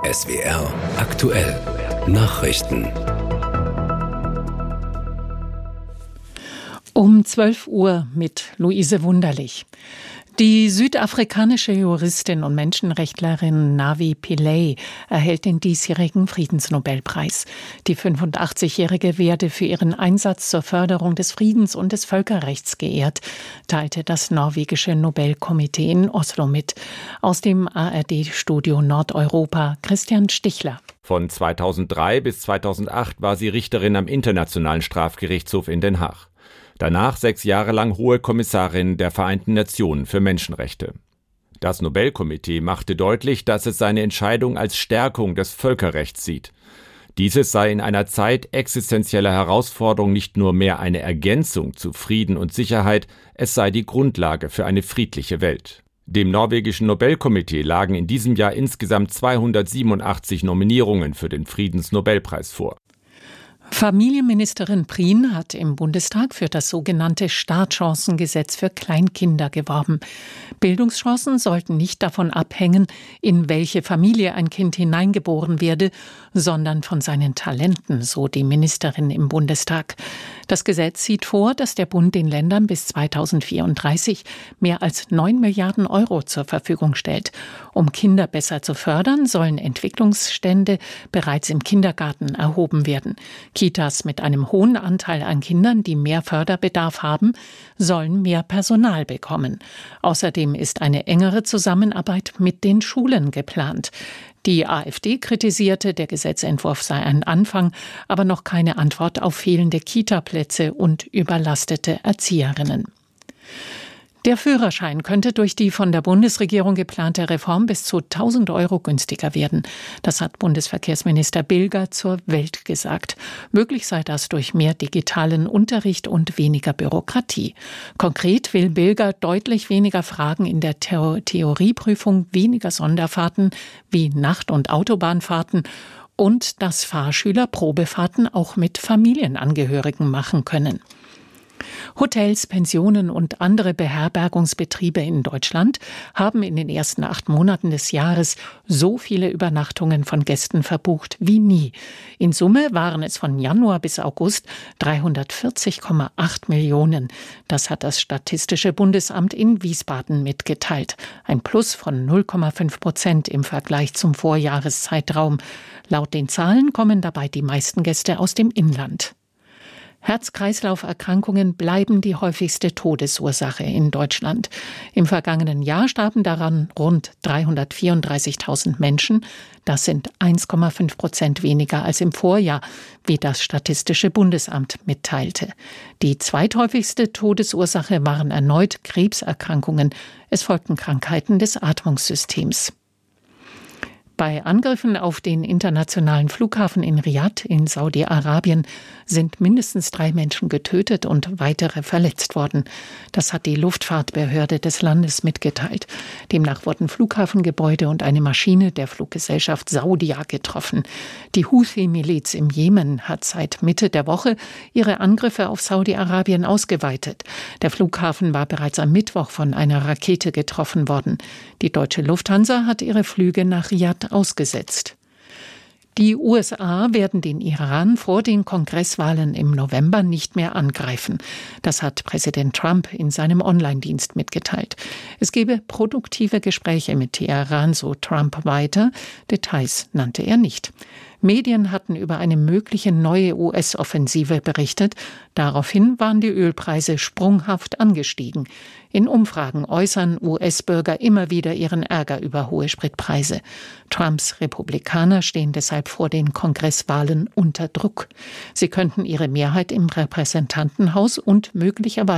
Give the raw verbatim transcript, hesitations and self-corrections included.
S W R aktuell Nachrichten. Um zwölf Uhr mit Luise Wunderlich. Die südafrikanische Juristin und Menschenrechtlerin Navi Pillay erhält den diesjährigen Friedensnobelpreis. Die fünfundachtzigjährige werde für ihren Einsatz zur Förderung des Friedens und des Völkerrechts geehrt, teilte das norwegische Nobelkomitee in Oslo mit. Aus dem A R D-Studio Nordeuropa Christian Stichler. Von zweitausenddrei bis zweitausendacht war sie Richterin am Internationalen Strafgerichtshof in Den Haag. Danach sechs Jahre lang Hohe Kommissarin der Vereinten Nationen für Menschenrechte. Das Nobelkomitee machte deutlich, dass es seine Entscheidung als Stärkung des Völkerrechts sieht. Dieses sei in einer Zeit existenzieller Herausforderung nicht nur mehr eine Ergänzung zu Frieden und Sicherheit, es sei die Grundlage für eine friedliche Welt. Dem norwegischen Nobelkomitee lagen in diesem Jahr insgesamt zweihundertsiebenundachtzig Nominierungen für den Friedensnobelpreis vor. Familienministerin Prien hat im Bundestag für das sogenannte Startchancengesetz für Kleinkinder geworben. Bildungschancen sollten nicht davon abhängen, in welche Familie ein Kind hineingeboren werde, sondern von seinen Talenten, so die Ministerin im Bundestag. Das Gesetz sieht vor, dass der Bund den Ländern bis zweitausendvierunddreißig mehr als neun Milliarden Euro zur Verfügung stellt. Um Kinder besser zu fördern, sollen Entwicklungsstände bereits im Kindergarten erhoben werden. Kitas mit einem hohen Anteil an Kindern, die mehr Förderbedarf haben, sollen mehr Personal bekommen. Außerdem ist eine engere Zusammenarbeit mit den Schulen geplant. Die AfD kritisierte, der Gesetzentwurf sei ein Anfang, aber noch keine Antwort auf fehlende Kita-Plätze und überlastete Erzieherinnen. Der Führerschein könnte durch die von der Bundesregierung geplante Reform bis zu tausend Euro günstiger werden. Das hat Bundesverkehrsminister Bilger zur Welt gesagt. Möglich sei das durch mehr digitalen Unterricht und weniger Bürokratie. Konkret will Bilger deutlich weniger Fragen in der Theo- Theorieprüfung, weniger Sonderfahrten wie Nacht- und Autobahnfahrten und dass Fahrschüler Probefahrten auch mit Familienangehörigen machen können. Hotels, Pensionen und andere Beherbergungsbetriebe in Deutschland haben in den ersten acht Monaten des Jahres so viele Übernachtungen von Gästen verbucht wie nie. In Summe waren es von Januar bis August dreihundertvierzig Komma acht Millionen. Das hat das Statistische Bundesamt in Wiesbaden mitgeteilt. Ein Plus von null Komma fünf Prozent im Vergleich zum Vorjahreszeitraum. Laut den Zahlen kommen dabei die meisten Gäste aus dem Inland. Herz-Kreislauf-Erkrankungen bleiben die häufigste Todesursache in Deutschland. Im vergangenen Jahr starben daran rund dreihundertvierunddreißigtausend Menschen. Das sind eins Komma fünf Prozent weniger als im Vorjahr, wie das Statistische Bundesamt mitteilte. Die zweithäufigste Todesursache waren erneut Krebserkrankungen. Es folgten Krankheiten des Atmungssystems. Bei Angriffen auf den internationalen Flughafen in Riad in Saudi-Arabien sind mindestens drei Menschen getötet und weitere verletzt worden. Das hat die Luftfahrtbehörde des Landes mitgeteilt. Demnach wurden Flughafengebäude und eine Maschine der Fluggesellschaft Saudia getroffen. Die Houthi-Miliz im Jemen hat seit Mitte der Woche ihre Angriffe auf Saudi-Arabien ausgeweitet. Der Flughafen war bereits am Mittwoch von einer Rakete getroffen worden. Die deutsche Lufthansa hat ihre Flüge nach Riad ausgesetzt. Die U S A werden den Iran vor den Kongresswahlen im November nicht mehr angreifen. Das hat Präsident Trump in seinem Online-Dienst mitgeteilt. Es gebe produktive Gespräche mit Teheran, so Trump weiter. Details nannte er nicht. Medien hatten über eine mögliche neue U S-Offensive berichtet. Daraufhin waren die Ölpreise sprunghaft angestiegen. In Umfragen äußern U S-Bürger immer wieder ihren Ärger über hohe Spritpreise. Trumps Republikaner stehen deshalb vor den Kongresswahlen unter Druck. Sie könnten ihre Mehrheit im Repräsentantenhaus und möglicherweise